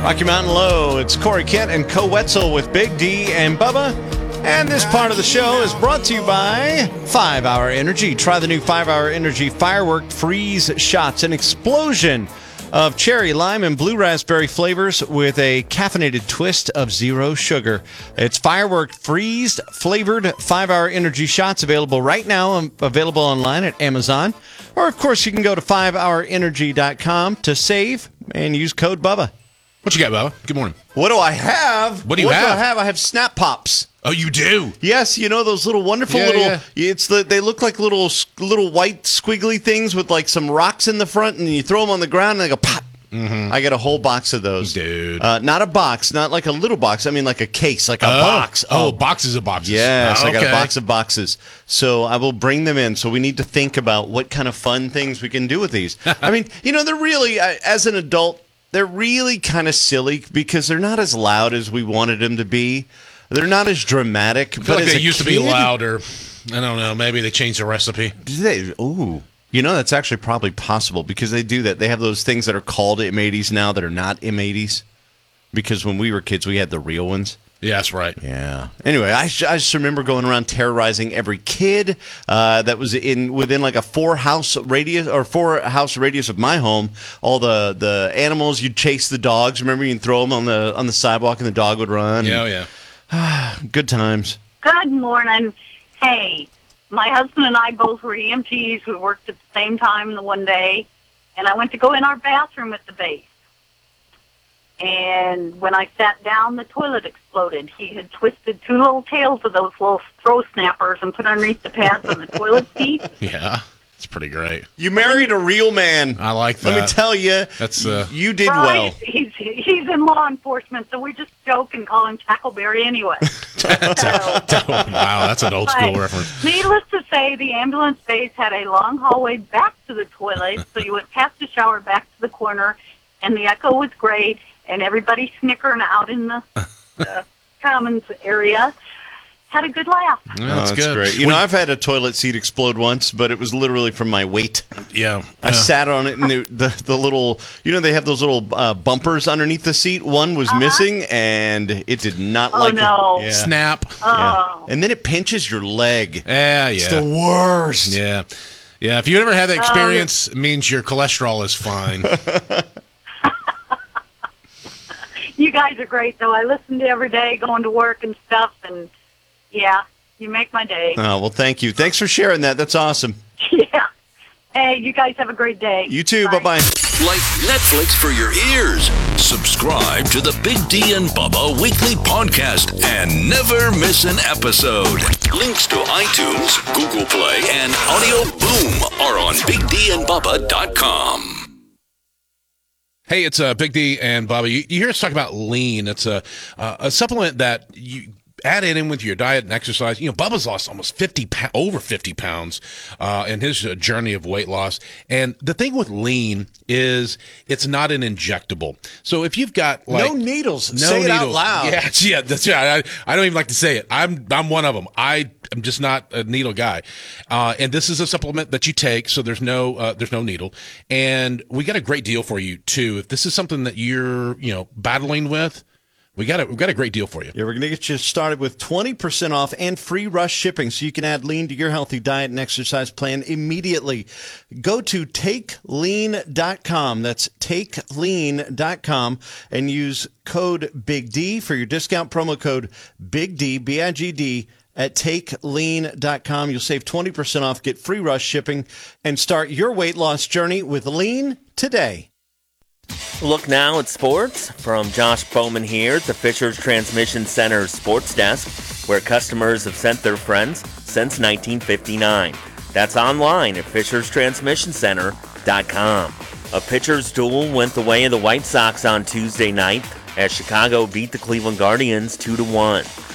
Rocky Mountain Low. It's Corey Kent and Co Wetzel with Big D and Bubba. And this part of the show is brought to you by 5 Hour Energy. Try the new 5 Hour Energy Firework Freeze Shots. An explosion of cherry, lime, and blue raspberry flavors with a caffeinated twist of zero sugar. It's Firework Freeze flavored 5 Hour Energy Shots, available right now, available online at Amazon. Or, of course, you can go to 5hourenergy.com to save and use code Bubba. What you got, Bubba? Good morning. What do I have? What do you have? I have Snap Pops. Oh, you do? Yes, you know those little wonderful they look like little white squiggly things with like some rocks in the front, and you throw them on the ground and they go pop. Mm-hmm. I got a whole box of those. Dude. Not a box, not like a little box. I mean like a case, like a box. Oh, boxes of boxes. Yes, okay. I got a box of boxes. So I will bring them in. So we need to think about what kind of fun things we can do with these. I mean, they're really, as an adult, they're really kind of silly because they're not as loud as we wanted them to be. They're not as dramatic. I feel like they used to be louder. I don't know. Maybe they changed the recipe. Did they? Ooh. That's actually probably possible because they do that. They have those things that are called M80s now that are not M80s because when we were kids, we had the real ones. Yeah, that's right. Yeah. Anyway, I just remember going around terrorizing every kid that was within like a 4-house radius of my home. All the animals, you'd chase the dogs. Remember, you'd throw them on the sidewalk and the dog would run. Yeah. Good times. Good morning. Hey, my husband and I both were EMTs. We worked at the same time the one day, and I went to go in our bathroom at the base. And when I sat down, the toilet exploded. He had twisted 2 little tails of those little throw snappers and put underneath the pads on the toilet seat. Yeah, it's pretty great. You married a real man. I like that. Let me tell you, you did well. He's in law enforcement, so we just joke and call him Tackleberry anyway. Wow, that's an old school reference. Needless to say, the ambulance base had a long hallway back to the toilet, so you went past the shower back to the corner, and the echo was great. And everybody snickering out in the commons area had a good laugh. Yeah, that's good. Great. I've had a toilet seat explode once, but it was literally from my weight. Yeah. I sat on it, and the little, they have those little bumpers underneath the seat. One was missing, and it did not like it. Yeah. Snap. Yeah. And then it pinches your leg. Yeah. It's the worst. Yeah. Yeah. If you ever had that experience, it means your cholesterol is fine. You guys are great, though. I listen to you every day going to work and stuff, and, yeah, you make my day. Oh, well, thank you. Thanks for sharing that. That's awesome. Yeah. Hey, you guys have a great day. You too. Bye-bye. Like Netflix for your ears. Subscribe to the Big D and Bubba weekly podcast and never miss an episode. Links to iTunes, Google Play, and Audio Boom are on BigDandBubba.com. Hey, it's Big D and Bubba. You hear us talk about lean. It's a supplement that you add it in with your diet and exercise. Bubba's lost almost over 50 pounds in his journey of weight loss. And the thing with lean is it's not an injectable. So if you've got no needles, say it out loud. Yeah, that's right. I don't even like to say it. I'm one of them. I'm just not a needle guy. And this is a supplement that you take, so there's no needle. And we got a great deal for you too. If this is something that you're battling with, we've got a great deal for you. Yeah, we're going to get you started with 20% off and free rush shipping so you can add lean to your healthy diet and exercise plan immediately. Go to takelean.com. That's takelean.com and use code Big D for your discount promo code Big D, BIGD, at takelean.com. You'll save 20% off, get free rush shipping, and start your weight loss journey with Lean today. Look now at sports from Josh Bowman here at the Fisher's Transmission Center Sports Desk, where customers have sent their friends since 1959. That's online at fisherstransmissioncenter.com. A pitcher's duel went the way of the White Sox on Tuesday night as Chicago beat the Cleveland Guardians 2-1.